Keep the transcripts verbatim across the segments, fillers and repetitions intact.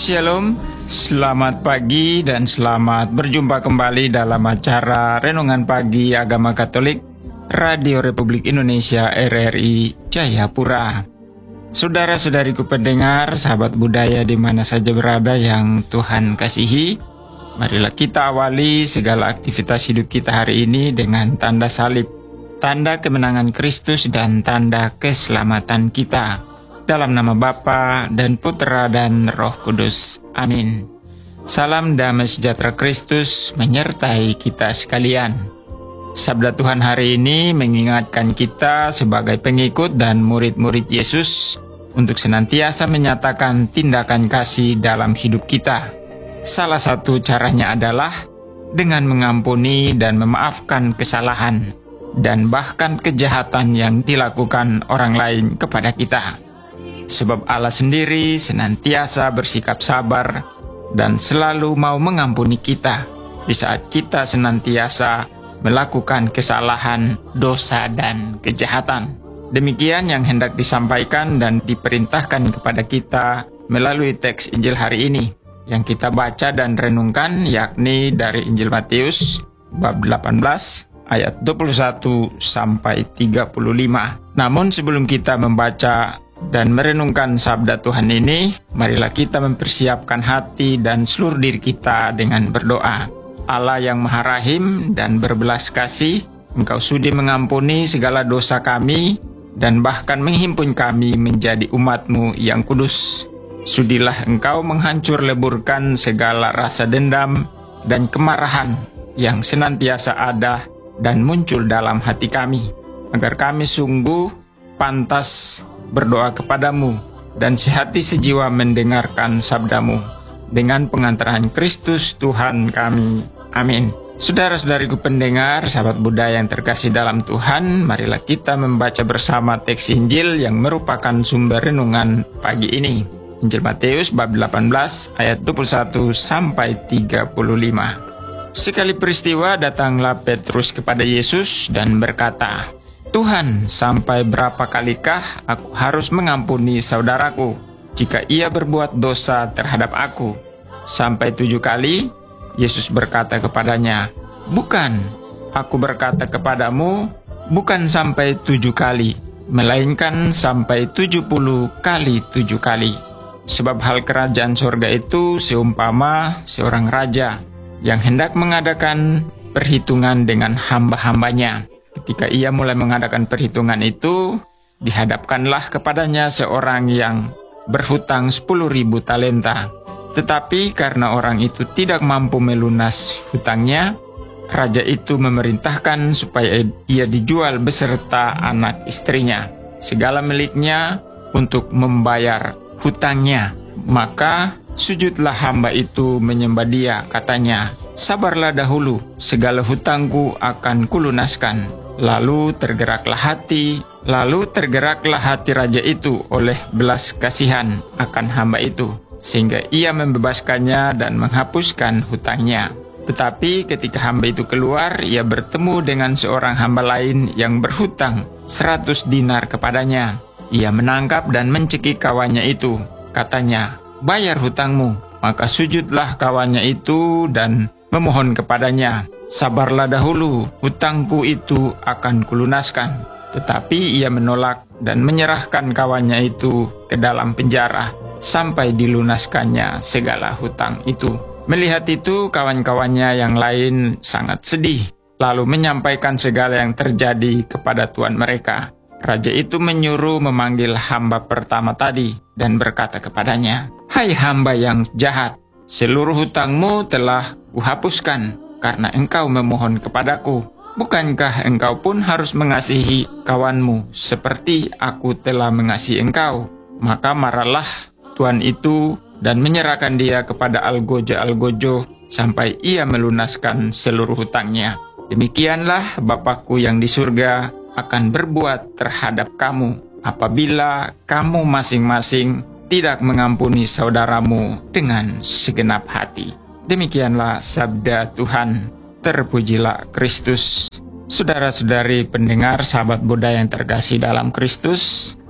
Shalom, selamat pagi dan selamat berjumpa kembali dalam acara Renungan Pagi Agama Katolik Radio Republik Indonesia R R I Jayapura. Saudara-saudariku pendengar, sahabat budaya di mana saja berada yang Tuhan kasihi, marilah kita awali segala aktivitas hidup kita hari ini dengan tanda salib, tanda kemenangan Kristus dan tanda keselamatan kita. Dalam nama Bapa dan Putra dan Roh Kudus. Amin. Salam damai sejahtera Kristus menyertai kita sekalian. Sabda Tuhan hari ini mengingatkan kita sebagai pengikut dan murid-murid Yesus untuk senantiasa menyatakan tindakan kasih dalam hidup kita. Salah satu caranya adalah dengan mengampuni dan memaafkan kesalahan dan bahkan kejahatan yang dilakukan orang lain kepada kita. Sebab Allah sendiri senantiasa bersikap sabar dan selalu mau mengampuni kita di saat kita senantiasa melakukan kesalahan, dosa, dan kejahatan. Demikian yang hendak disampaikan dan diperintahkan kepada kita melalui teks Injil hari ini yang kita baca dan renungkan, yakni dari Injil Matius bab delapan belas ayat dua puluh satu sampai tiga puluh lima. Namun sebelum kita membaca dan merenungkan sabda Tuhan ini, marilah kita mempersiapkan hati dan seluruh diri kita dengan berdoa. Allah yang Maha Rahim dan berbelas kasih, Engkau sudi mengampuni segala dosa kami dan bahkan menghimpun kami menjadi umat-Mu yang kudus. Sudilah Engkau menghancur leburkan segala rasa dendam dan kemarahan yang senantiasa ada dan muncul dalam hati kami, agar kami sungguh pantas berdoa kepadamu dan sehati sejiwa mendengarkan sabdamu. Dengan pengantaran Kristus Tuhan kami. Amin. Saudara-saudariku pendengar, sahabat budaya yang terkasih dalam Tuhan, marilah kita membaca bersama teks Injil yang merupakan sumber renungan pagi ini. Injil Matius bab delapan belas ayat dua puluh satu sampai tiga puluh lima. Sekali peristiwa datanglah Petrus kepada Yesus dan berkata, "Tuhan, sampai berapa kalikah aku harus mengampuni saudaraku jika ia berbuat dosa terhadap aku? Sampai tujuh kali?" Yesus berkata kepadanya, "Bukan, aku berkata kepadamu, bukan sampai tujuh kali, melainkan sampai tujuh puluh kali tujuh kali. Sebab hal kerajaan sorga itu seumpama seorang raja yang hendak mengadakan perhitungan dengan hamba-hambanya. Ketika ia mulai mengadakan perhitungan itu, dihadapkanlah kepadanya seorang yang berhutang sepuluh ribu talenta. Tetapi karena orang itu tidak mampu melunas hutangnya, raja itu memerintahkan supaya ia dijual beserta anak istrinya, segala miliknya untuk membayar hutangnya. Maka sujudlah hamba itu menyembah dia, katanya, 'Sabarlah dahulu, segala hutangku akan kulunaskan.' Lalu tergeraklah hati, lalu tergeraklah hati raja itu oleh belas kasihan akan hamba itu, sehingga ia membebaskannya dan menghapuskan hutangnya. Tetapi ketika hamba itu keluar, ia bertemu dengan seorang hamba lain yang berhutang seratus dinar kepadanya. Ia menangkap dan mencekik kawannya itu. Katanya, 'Bayar hutangmu.' Maka sujudlah kawannya itu dan memohon kepadanya, 'Sabarlah dahulu, hutangku itu akan kulunaskan.' Tetapi ia menolak dan menyerahkan kawannya itu ke dalam penjara sampai dilunaskannya segala hutang itu. Melihat itu, kawan-kawannya yang lain sangat sedih, lalu menyampaikan segala yang terjadi kepada tuan mereka. Raja itu menyuruh memanggil hamba pertama tadi dan berkata kepadanya, 'Hai hamba yang jahat, seluruh hutangmu telah kuhapuskan karena engkau memohon kepadaku. Bukankah engkau pun harus mengasihi kawanmu seperti aku telah mengasihi engkau?' Maka marahlah tuan itu dan menyerahkan dia kepada algojo-algojo sampai ia melunaskan seluruh hutangnya. Demikianlah Bapakku yang di surga akan berbuat terhadap kamu apabila kamu masing-masing tidak mengampuni saudaramu dengan segenap hati." Demikianlah sabda Tuhan. Terpujilah Kristus. Saudara-saudari pendengar, sahabat budaya yang terkasih dalam Kristus,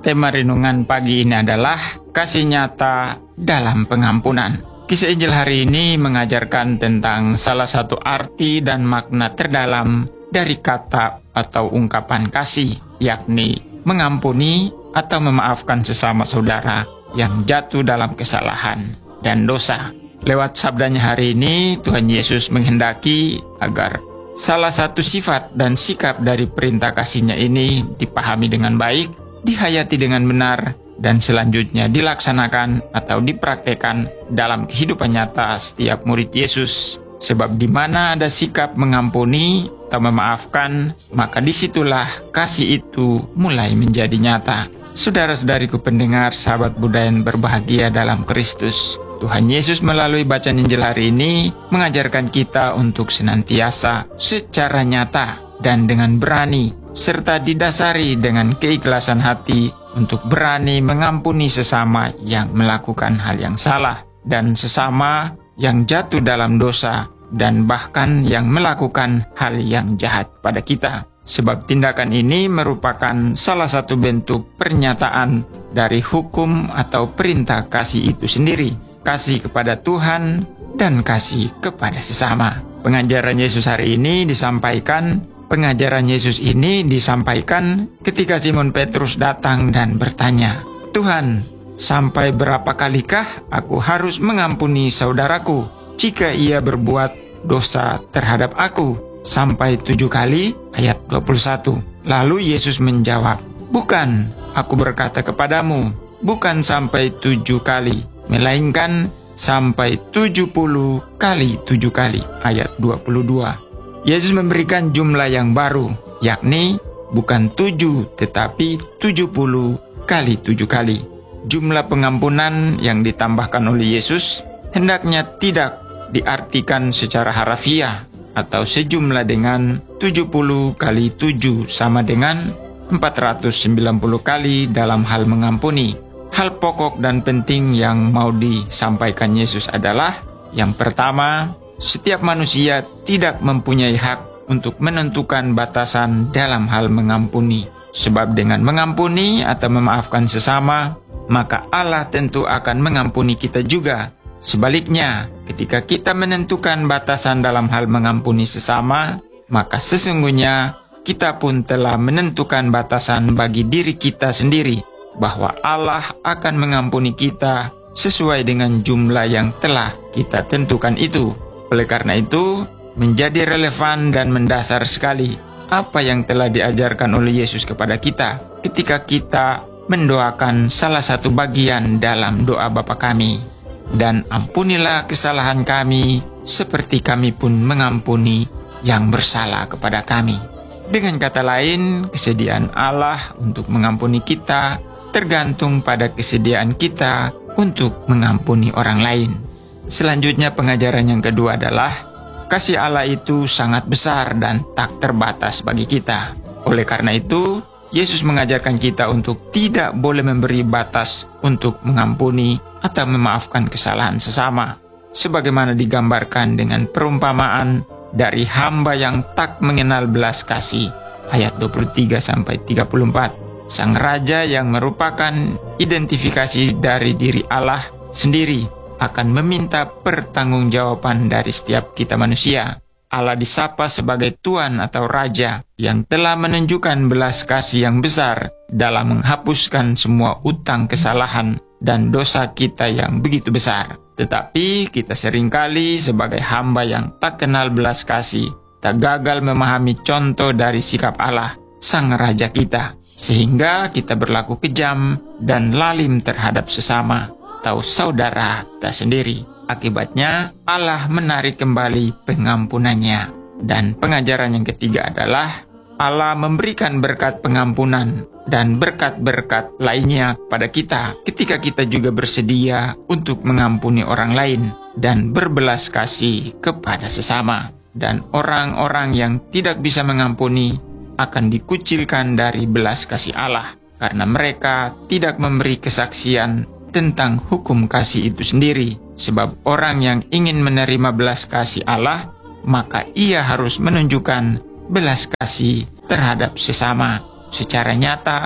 tema renungan pagi ini adalah kasih nyata dalam pengampunan. Kisah Injil hari ini mengajarkan tentang salah satu arti dan makna terdalam dari kata atau ungkapan kasih, yakni mengampuni atau memaafkan sesama saudara yang jatuh dalam kesalahan dan dosa. Lewat sabdanya hari ini, Tuhan Yesus menghendaki agar salah satu sifat dan sikap dari perintah kasih-Nya ini dipahami dengan baik, dihayati dengan benar, dan selanjutnya dilaksanakan atau dipraktekkan dalam kehidupan nyata setiap murid Yesus. Sebab di mana ada sikap mengampuni atau memaafkan, maka disitulah kasih itu mulai menjadi nyata. Saudara-saudariku pendengar, sahabat budaya yang berbahagia dalam Kristus, Tuhan Yesus melalui bacaan Injil hari ini mengajarkan kita untuk senantiasa secara nyata dan dengan berani, serta didasari dengan keikhlasan hati untuk berani mengampuni sesama yang melakukan hal yang salah dan sesama yang jatuh dalam dosa dan bahkan yang melakukan hal yang jahat pada kita. Sebab tindakan ini merupakan salah satu bentuk pernyataan dari hukum atau perintah kasih itu sendiri. Kasih kepada Tuhan dan kasih kepada sesama. Pengajaran Yesus hari ini disampaikan, pengajaran Yesus ini disampaikan ketika Simon Petrus datang dan bertanya, "Tuhan, sampai berapa kalikah aku harus mengampuni saudaraku jika ia berbuat dosa terhadap aku? Sampai tujuh kali?" Ayat dua puluh satu. Lalu Yesus menjawab, "Bukan, aku berkata kepadamu, bukan sampai tujuh kali, melainkan sampai tujuh puluh kali tujuh kali." Ayat dua puluh dua. Yesus memberikan jumlah yang baru, yakni bukan tujuh tetapi tujuh puluh kali tujuh kali. Jumlah pengampunan yang ditambahkan oleh Yesus hendaknya tidak diartikan secara harafiah atau sejumlah dengan tujuh puluh kali tujuh sama dengan empat ratus sembilan puluh kali dalam hal mengampuni. Hal pokok dan penting yang mau disampaikan Yesus adalah, yang pertama, setiap manusia tidak mempunyai hak untuk menentukan batasan dalam hal mengampuni. Sebab dengan mengampuni atau memaafkan sesama, maka Allah tentu akan mengampuni kita juga. Sebaliknya, ketika kita menentukan batasan dalam hal mengampuni sesama, maka sesungguhnya kita pun telah menentukan batasan bagi diri kita sendiri, bahwa Allah akan mengampuni kita sesuai dengan jumlah yang telah kita tentukan itu. Oleh karena itu, menjadi relevan dan mendasar sekali apa yang telah diajarkan oleh Yesus kepada kita ketika kita mendoakan salah satu bagian dalam doa Bapa kami. Dan ampunilah kesalahan kami seperti kami pun mengampuni yang bersalah kepada kami. Dengan kata lain, kesediaan Allah untuk mengampuni kita tergantung pada kesediaan kita untuk mengampuni orang lain. Selanjutnya pengajaran yang kedua adalah kasih Allah itu sangat besar dan tak terbatas bagi kita. Oleh karena itu, Yesus mengajarkan kita untuk tidak boleh memberi batas untuk mengampuni atau memaafkan kesalahan sesama. Sebagaimana digambarkan dengan perumpamaan dari hamba yang tak mengenal belas kasih. Ayat dua puluh tiga sampai tiga puluh empat. Sang Raja yang merupakan identifikasi dari diri Allah sendiri akan meminta pertanggungjawaban dari setiap kita manusia. Allah disapa sebagai Tuan atau Raja yang telah menunjukkan belas kasih yang besar dalam menghapuskan semua utang kesalahan dan dosa kita yang begitu besar. Tetapi kita seringkali sebagai hamba yang tak kenal belas kasih, tak gagal memahami contoh dari sikap Allah, Sang Raja kita, sehingga kita berlaku kejam dan lalim terhadap sesama atau saudara kita sendiri. Akibatnya, Allah menarik kembali pengampunannya. Dan pengajaran yang ketiga adalah Allah memberikan berkat pengampunan dan berkat-berkat lainnya kepada kita ketika kita juga bersedia untuk mengampuni orang lain dan berbelas kasih kepada sesama. Dan orang-orang yang tidak bisa mengampuni akan dikucilkan dari belas kasih Allah karena mereka tidak memberi kesaksian tentang hukum kasih itu sendiri. Sebab orang yang ingin menerima belas kasih Allah, maka ia harus menunjukkan belas kasih terhadap sesama secara nyata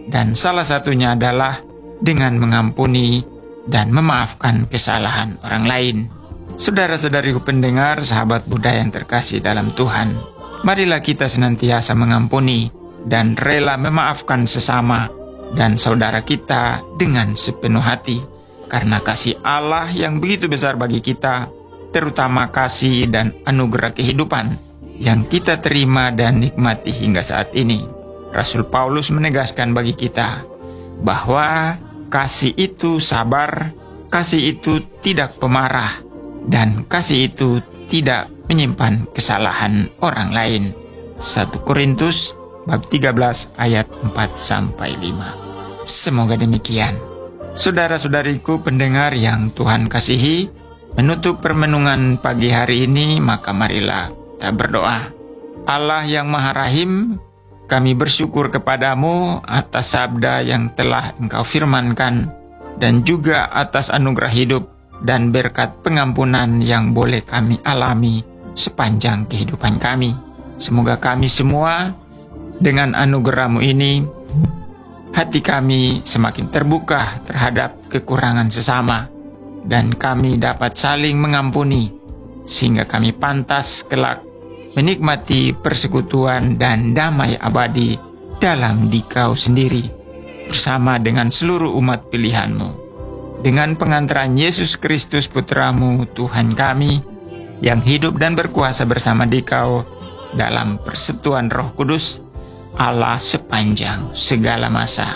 dan salah satunya adalah dengan mengampuni dan memaafkan kesalahan orang lain. Saudara-saudariku pendengar, sahabat Buddha yang terkasih dalam Tuhan, marilah kita senantiasa mengampuni dan rela memaafkan sesama dan saudara kita dengan sepenuh hati, karena kasih Allah yang begitu besar bagi kita, terutama kasih dan anugerah kehidupan yang kita terima dan nikmati hingga saat ini. Rasul Paulus menegaskan bagi kita bahwa kasih itu sabar, kasih itu tidak pemarah, dan kasih itu tidak menyimpan kesalahan orang lain. satu Korintus bab tiga belas ayat empat sampai lima. Semoga demikian. Saudara-saudariku pendengar yang Tuhan kasihi, menutup permenungan pagi hari ini, maka marilah kita berdoa. Allah yang Maha Rahim, kami bersyukur kepadamu atas sabda yang telah Engkau firmankan, dan juga atas anugerah hidup dan berkat pengampunan yang boleh kami alami sepanjang kehidupan kami. Semoga kami semua dengan anugerah-Mu ini, hati kami semakin terbuka terhadap kekurangan sesama, dan kami dapat saling mengampuni, sehingga kami pantas kelak menikmati persekutuan dan damai abadi dalam Dikau sendiri, bersama dengan seluruh umat pilihan-Mu. Dengan pengantaran Yesus Kristus Putra-Mu, Tuhan kami, yang hidup dan berkuasa bersama Dikau dalam persekutuan Roh Kudus, Allah sepanjang segala masa.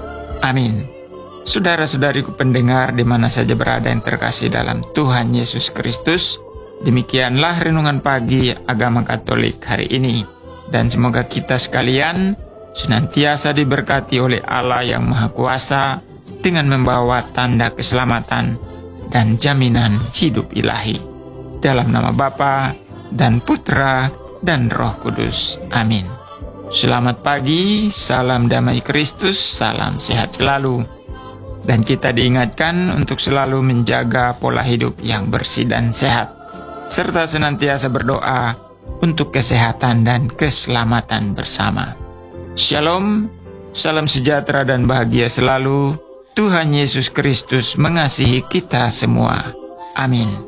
Amin. Saudara-saudariku pendengar di mana saja berada yang terkasih dalam Tuhan Yesus Kristus, demikianlah renungan pagi agama Katolik hari ini. Dan semoga kita sekalian senantiasa diberkati oleh Allah yang Maha Kuasa dengan membawa tanda keselamatan dan jaminan hidup ilahi. Dalam nama Bapa dan Putra dan Roh Kudus. Amin. Selamat pagi, salam damai Kristus, salam sehat selalu. Dan kita diingatkan untuk selalu menjaga pola hidup yang bersih dan sehat, serta senantiasa berdoa untuk kesehatan dan keselamatan bersama. Shalom, salam sejahtera dan bahagia selalu. Tuhan Yesus Kristus mengasihi kita semua. Amin.